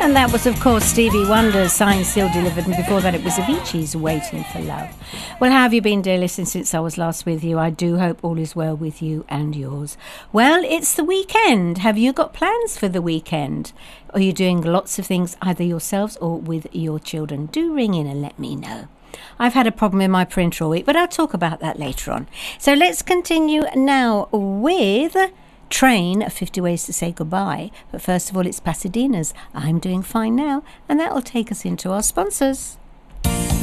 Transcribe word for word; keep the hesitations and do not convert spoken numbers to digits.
And that was, of course, Stevie Wonder's Signed, Sealed, Delivered, and before that it was Avicii's Waiting for Love. Well, how have you been, dear listeners, since I was last with you? I do hope all is well with you and yours. Well, it's the weekend. Have you got plans for the weekend? Are you doing lots of things either yourselves or with your children? Do ring in and let me know. I've had a problem with my printer all week, but I'll talk about that later on. So let's continue now with Train, fifty Ways to Say Goodbye. But first of all, it's Pasadena's I'm Doing Fine Now, and that will take us into our sponsors.